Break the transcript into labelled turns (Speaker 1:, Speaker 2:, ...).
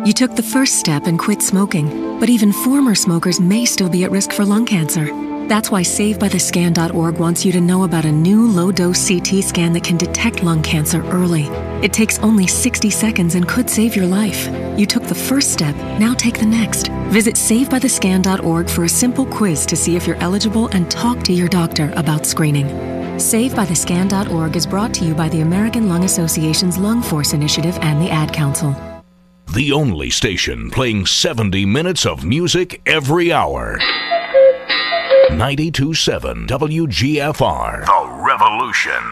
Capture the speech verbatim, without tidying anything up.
Speaker 1: You took the first step and quit smoking, but even former smokers may still be at risk for lung cancer. That's why save by the scan dot org wants you to know about a new low-dose C T scan that can detect lung cancer early. It takes only sixty seconds and could save your life. You took the first step, now take the next. Visit save by the scan dot org for a simple quiz to see if you're eligible and talk to your doctor about screening. save by the scan dot org is brought to you by the American Lung Association's Lung Force Initiative and the Ad Council.
Speaker 2: The only station playing seventy minutes of music every hour. ninety-two point seven W G F R. The Revolution.